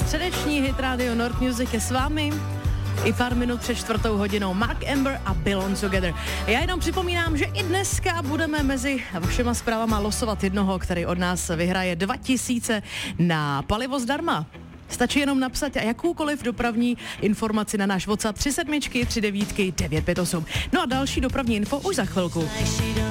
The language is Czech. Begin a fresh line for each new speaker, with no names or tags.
Středeční hit Radio Nord Music je s vámi. I pár minut před 4:00 Mark Amber a Belong Together. Já jenom připomínám, že i dneska budeme mezi vašima zprávama losovat jednoho, který od nás vyhraje 2000 na palivo zdarma. Stačí jenom napsat jakoukoliv dopravní informaci na náš WhatsApp 37 39 958. No a další dopravní info už za chvilku.